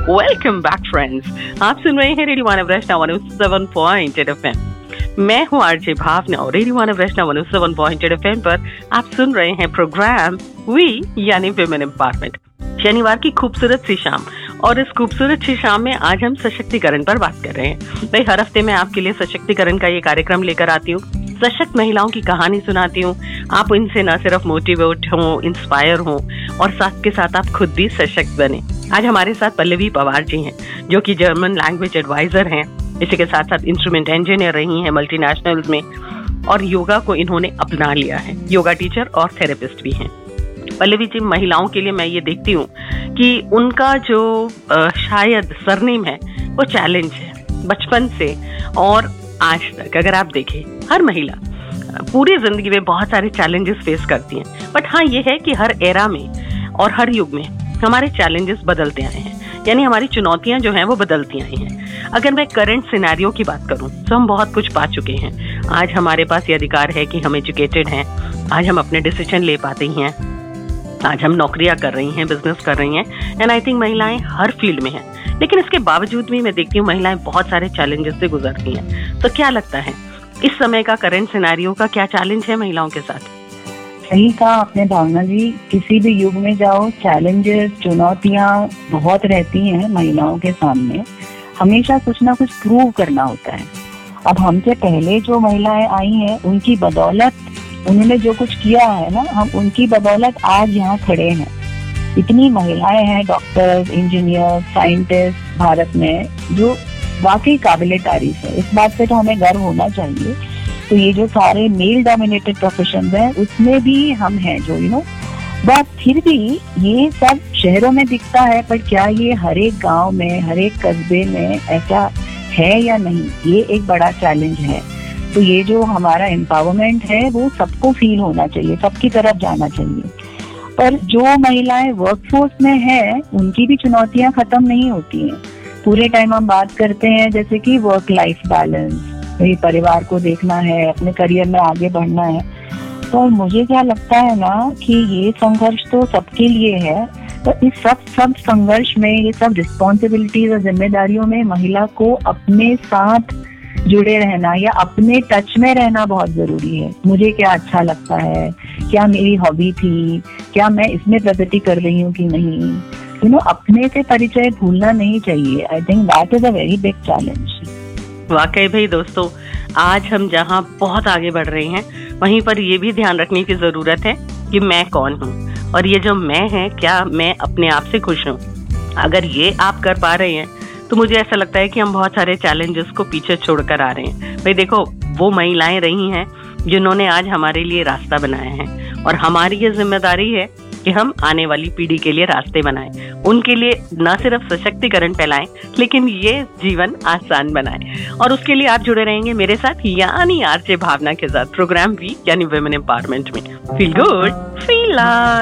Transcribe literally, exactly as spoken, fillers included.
Welcome back friends. आप सुन रहे हैं रेडियो मानव वैष्णव one O seven point eight F M. मैं हूँ आरजे भावना और रेडियो मानव वैष्णव one O seven point eight F M पर आप सुन रहे हैं प्रोग्राम वी यानी विमेन एम्पावरमेंट। शनिवार की खूबसूरत सी शाम और इस खूबसूरत सी शाम में आज हम सशक्तिकरण पर बात कर रहे हैं। भाई हर हफ्ते मैं आपके लिए सशक्तिकरण का ये कार्यक्रम लेकर आती हूँ, सशक्त महिलाओं की कहानी सुनाती हूँ। आप इनसे न सिर्फ मोटिवेट हो, इंस्पायर हो और साथ के साथ आप खुद भी सशक्त बने। आज हमारे साथ पल्लवी पवार जी हैं जो कि जर्मन लैंग्वेज एडवाइजर हैं। इसी के साथ साथ इंस्ट्रूमेंट इंजीनियर रही हैं मल्टीनेशनल्स में और योगा को इन्होंने अपना लिया है। योगा टीचर और थेरेपिस्ट भी हैं। पल्लवी जी, महिलाओं के लिए मैं ये देखती हूँ कि उनका जो आ, शायद सरनेम है वो चैलेंज है। बचपन से और आज तक अगर आप देखें, हर महिला पूरी जिंदगी में बहुत सारे चैलेंजेस फेस करती हैं। बट हाँ, ये है कि हर एरा में और हर युग में हमारे चैलेंजेस बदलते आए हैं, यानी हमारी चुनौतियां जो हैं वो बदलती आई हैं। अगर मैं करंट सिनेरियो की बात करूं तो हम बहुत कुछ पा चुके हैं। आज हमारे पास ये अधिकार है कि हम एजुकेटेड हैं, आज हम अपने डिसीजन ले पाते हैं, आज हम नौकरियां कर रही हैं, बिजनेस कर रही हैं एंड आई थिंक महिलाएं हर फील्ड में हैं। लेकिन इसके बावजूद भी मैं देखती हूँ महिलाएं बहुत सारे चैलेंजेस से गुजरती हैं। तो क्या लगता है इस समय का करंट सिनेरियो का क्या चैलेंज है महिलाओं के साथ? सही कहा आपने भावना जी, किसी भी युग में जाओ चैलेंजेस, चुनौतियां बहुत रहती हैं महिलाओं के सामने। हमेशा कुछ ना कुछ प्रूव करना होता है। अब हमसे पहले जो महिलाएं आई हैं उनकी बदौलत, उन्होंने जो कुछ किया है ना, हम उनकी बदौलत आज यहाँ खड़े हैं। इतनी महिलाएं हैं, डॉक्टर्स, इंजीनियर, साइंटिस्ट भारत में, जो वाकई काबिले तारीफ है। इस बात पे तो हमें गर्व होना चाहिए। तो ये जो सारे मेल डोमिनेटेड प्रोफेशंस हैं उसमें भी हम हैं जो यू नो बट फिर भी ये सब शहरों में दिखता है, पर क्या ये हर एक गांव में, हर एक कस्बे में ऐसा है या नहीं, ये एक बड़ा चैलेंज है। तो ये जो हमारा एम्पावरमेंट है वो सबको फील होना चाहिए, सबकी तरफ जाना चाहिए। पर जो महिलाएं वर्कफोर्स में हैं उनकी भी चुनौतियां खत्म नहीं होती हैं। पूरे टाइम हम बात करते हैं जैसे कि वर्क लाइफ बैलेंस, भाई परिवार को देखना है, अपने करियर में आगे बढ़ना है। तो मुझे क्या लगता है ना कि ये संघर्ष तो सबके लिए है। तो इस सब सब संघर्ष में, ये सब रिस्पॉन्सिबिलिटीज और जिम्मेदारियों में महिला को अपने साथ जुड़े रहना या अपने टच में रहना बहुत जरूरी है। मुझे क्या अच्छा लगता है, क्या मेरी हॉबी थी, क्या मैं इसमें प्रगति कर रही हूँ कि नहीं, यू नो अपने से परिचय भूलना नहीं चाहिए। I think that is a very big challenge. वाकई भाई दोस्तों, आज हम जहाँ बहुत आगे बढ़ रहे हैं वहीं पर ये भी ध्यान रखने की जरूरत है कि मैं कौन हूँ और ये जो मैं है, क्या मैं अपने आप से खुश हूँ। अगर ये आप कर पा रहे हैं तो मुझे ऐसा लगता है कि हम बहुत सारे चैलेंजेस को पीछे छोड़कर आ रहे हैं। भाई देखो, वो महिलाएं रही हैं जिन्होंने आज हमारे लिए रास्ता बनाया है और हमारी ये जिम्मेदारी है कि हम आने वाली पीढ़ी के लिए रास्ते बनाएं, उनके लिए न सिर्फ सशक्तिकरण फैलाएं लेकिन ये जीवन आसान बनाएं। और उसके लिए आप जुड़े रहेंगे मेरे साथ यानी आरजे भावना के साथ प्रोग्राम वी यानी विमेन एम्पावरमेंट में। Feel good, feel